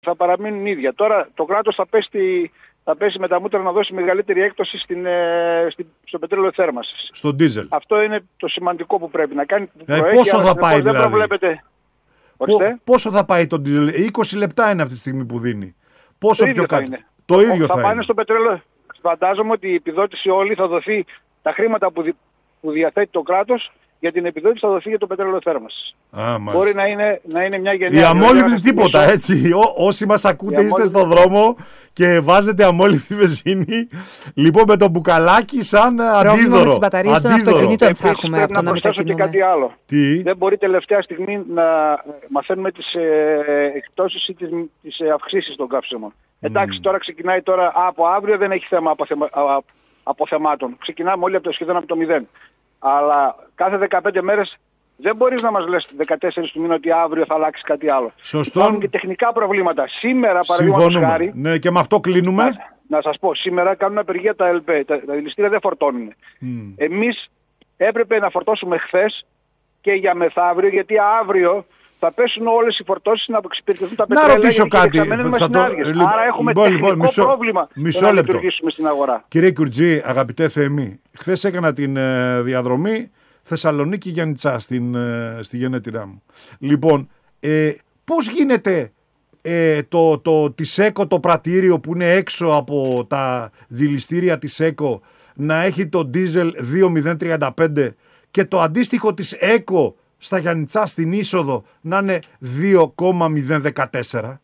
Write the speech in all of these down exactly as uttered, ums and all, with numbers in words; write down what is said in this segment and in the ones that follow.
θα παραμείνουν ίδια. Τώρα το κράτος θα πέσει, θα πέσει με τα μούτρα να δώσει μεγαλύτερη έκπτωση στην, ε, στην, στο πετρέλαιο θέρμανσης. Στον ντίζελ. Αυτό είναι το σημαντικό που πρέπει να κάνει. Που ε, προέχει, πόσο θα πάει δεν δηλαδή. Προβλέπετε... Πο, πόσο θα πάει το ντίζελ. είκοσι λεπτά είναι αυτή τη στιγμή που δίνει. Πόσο το πιο κάτω. Είναι. Το θα, ίδιο θα, θα, θα πάνε είναι. στο πετρέλαιο. Φαντάζομαι ότι η επιδότηση όλη θα δοθεί, τα χρήματα που, δι, που διαθέτει το κράτος για την επιδότηση θα δοθεί για το πετρέλαιο θέρμανσης. Μπορεί να είναι, να είναι μια γενιά. Η αμόλυβδη τίποτα, μισό. Έτσι. Ό, όσοι μας ακούτε είστε στον δρόμο και βάζετε αμόλυβδη βενζίνη, λοιπόν με το μπουκαλάκι σαν αντίδωρο. Πρόβλημα με τις μπαταρίες των αυτοκινήτων θα έχουμε από το να μετακινούμε. Και κάτι άλλο. Τι? Δεν μπορεί τελευταία στιγμή να μαθαίνουμε τις ε, εκπτώσεις ή τις, τις ε, αυξήσεις των καύσιμων. Mm. Εντάξει, τώρα ξεκινάει τώρα, από αύριο δεν έχει θέμα αποθεμα, αποθεμάτων. Ξεκινάμε όλοι από το σχεδόν από το μηδέν. Αλλά κάθε δεκαπέντε μέρες δεν μπορείς να μας λες δεκατέσσερις του μήνα ότι αύριο θα αλλάξει κάτι άλλο. Σωστό. Υπάρχουν και τεχνικά προβλήματα. Σήμερα, παραδείγματος χάρη. Ναι, και με αυτό κλείνουμε. Να, να σας πω, σήμερα κάνουν απεργία τα ελ πι. Τα, τα δηληστήρια δεν φορτώνουν. Mm. Εμείς έπρεπε να φορτώσουμε χθες και για μεθαύριο, γιατί αύριο θα πέσουν όλες οι φορτώσεις να εξυπηρετηθούν τα πετρέλαια. Να ρωτήσω κάτι. Θα το... Άρα έχουμε λοιπόν, τεχνικό μισό, πρόβλημα μισό να λεπτό. λειτουργήσουμε στην αγορά. Κύριε Κουρτζή, αγαπητέ Θεεμή, χθες έκανα την ε, διαδρομή Θεσσαλονίκη Γιαννιτσά στην, ε, στη γενέτειρά μου. Λοιπόν, ε, πώς γίνεται ε, το, το, της ΕΚΟ το πρατήριο που είναι έξω από τα δηληστήρια της ΕΚΟ να έχει το ντίζελ δύο μηδέν τριάντα πέντε και το αντίστοιχο της ΕΚΟ στα Γιαννιτσά στην είσοδο να είναι δύο μηδέν δεκατέσσερα.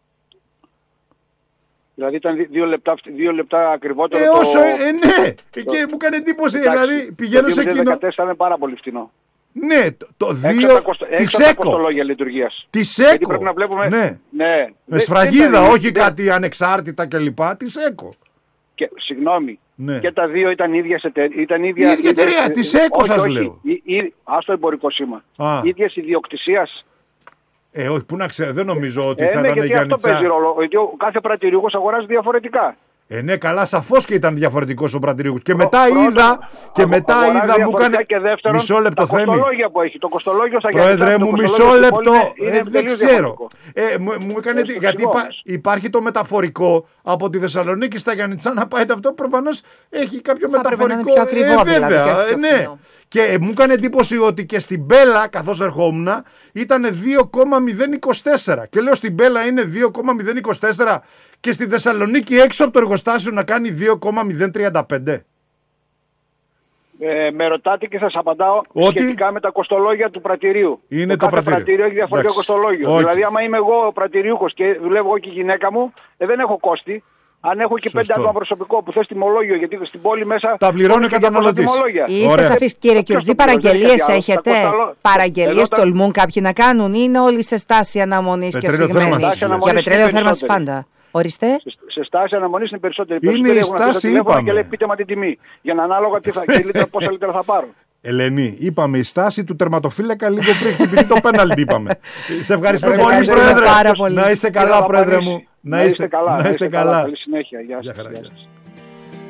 Δηλαδή ήταν δύο λεπτά, δύο λεπτά ακριβότερο. Ε, όσο, το... ε, ναι, το... και μου κάνει εντύπωση. Εντάξει, δηλαδή πηγαίνω σε εκείνο. Το δύο μηδέν δεκατέσσερα είναι πάρα πολύ φτηνό. Ναι, το δύο της ΕΚΟ. κοστολόγια λειτουργίας. Της ΕΚΟ. Πρέπει να βλέπουμε... Ναι. ναι. Με σφραγίδα, δεν, όχι δεν... κάτι ανεξάρτητα κλπ. Της ΕΚΟ. Και, συγγνώμη, ναι. Και τα δύο ήταν ίδιες εταιρείες. Ήταν ίδια, η ίδια εταιρεία, ε, της ΕΚΟ σας όχι, λέω. Ας το εμπορικό σήμα. Ίδιες ιδιοκτησίας. Ε, όχι, πού να ξέρω, δεν νομίζω ότι ε, θα ναι, ήταν γιατί αυτό παίζει ρόλο. Γιατί ο κάθε πρατηριούχος αγοράζει διαφορετικά. Ε, ναι, καλά, σαφώς και ήταν διαφορετικός ο πρατηριούχος. Και μετά Πρό, είδα, και μετά είδα, μου έκανε. Μισό λεπτό, Θέμη. Το κοστολόγιο που έχει. Το κοστολόγιο στα Πρόεδρε μου, μισό λεπτό. Είναι, είναι ε, δεν ξέρω. Ε, μου, μου έκανε. Ε, γιατί υπά, υπάρχει το μεταφορικό από τη Θεσσαλονίκη στα Γιαννιτσά να πάει αυτό. Προφανώς έχει κάποιο θα μεταφορικό. Πιο ακριβό, ε, βέβαια. Δηλαδή, ε, ναι. Και ε, μου έκανε εντύπωση ότι και στην Μπέλα, καθώς ερχόμουν, ήταν δύο μηδέν είκοσι τέσσερα. Και λέω στην Μπέλα είναι δύο μηδέν είκοσι τέσσερα και στη Θεσσαλονίκη έξω από το εργοστάσιο να κάνει δύο μηδέν τριάντα πέντε. Ε, με ρωτάτε και θα σας απαντάω ότι... σχετικά με τα κοστολόγια του πρατηρίου. Είναι το, το κάθε πρατήριο. πρατήριο έχει διαφορετικό κοστολόγιο. Όχι. Δηλαδή άμα είμαι εγώ ο πρατηριούχος και δουλεύω εγώ και η γυναίκα μου, ε, δεν έχω κόστη. Αν έχω και πέντε άτομα προσωπικό που θες τιμολόγιο, γιατί στην πόλη μέσα τα πληρώνει ο καταναλωτής. Είστε σαφείς, κύριε Κιουρτζή, παραγγελίες έχετε? Παραγγελίες τολμούν κάποιοι να κάνουν ή είναι όλοι σε στάση αναμονής και σφιγμένοι? Για πετρέλαιο θέρμανσης πάντα. Ορίστε. Σε, σε στάση αναμονής είναι περισσότεροι. Είναι η στάση, είπαμε. Και λέει πείτε μα την τιμή. Για να ανάλογα τι θα, και λίτρα, πόσα λίτρα θα πάρω. Ελένη, είπαμε η στάση του τερματοφύλακα λίγο πριν χτυπήσει το πέναλτι, είπαμε. Σε ευχαριστώ πολύ, Πρόεδρε. Να είσαι καλά, Πρόεδρε μου. Να είστε καλά. Καλή συνέχεια. Γεια σας.